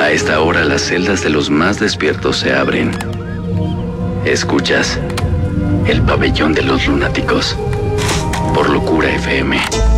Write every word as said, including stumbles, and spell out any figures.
A esta hora las celdas de los más despiertos se abren. Escuchas el pabellón de los lunáticos por Locura F M.